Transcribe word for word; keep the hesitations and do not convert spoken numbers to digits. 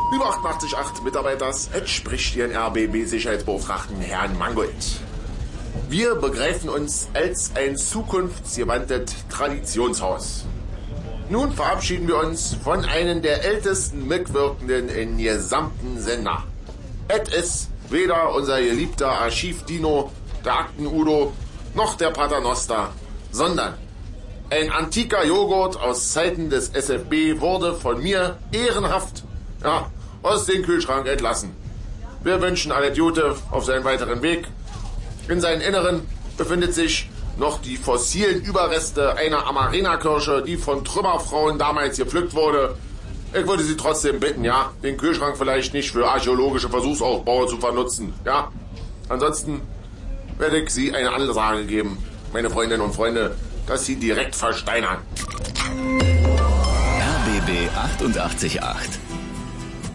Lieber achtundachtzig Komma acht Mitarbeiters, es spricht Ihren R B B-Sicherheitsbeauftragten Herrn Mangold. Wir begreifen uns als ein zukunftsgewandtes Traditionshaus. Nun verabschieden wir uns von einem der ältesten Mitwirkenden im gesamten Sender. Es ist weder unser geliebter Archivdino, der Akten-Udo, noch der Paternoster, sondern ein antiker Joghurt aus Zeiten des S F B wurde von mir ehrenhaft, ja, aus dem Kühlschrank entlassen. Wir wünschen alles Gute auf seinen weiteren Weg. In seinem Inneren befindet sich noch die fossilen Überreste einer Amarena-Kirsche, die von Trümmerfrauen damals gepflückt wurde. Ich würde Sie trotzdem bitten, ja, den Kühlschrank vielleicht nicht für archäologische Versuchsaufbaue zu vernutzen, ja. Ansonsten werde ich Sie eine Ansage geben, meine Freundinnen und Freunde, dass Sie direkt versteinern. R B B achtundachtzig Komma acht